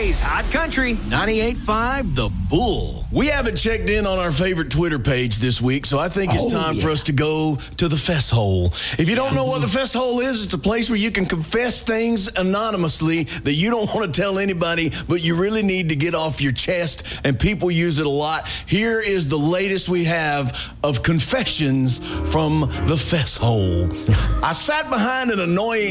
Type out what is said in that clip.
Today's Hot Country 98.5 The Bull. We haven't checked in on our favorite Twitter page this week, so I think it's time for us to go to the Fess Hole. If you don't know what the Fess Hole is, it's a place where you can confess things anonymously that you don't want to tell anybody, but you really need to get off your chest, and people use it a lot. Here is the latest we have of confessions from the Fess Hole. I sat behind an annoying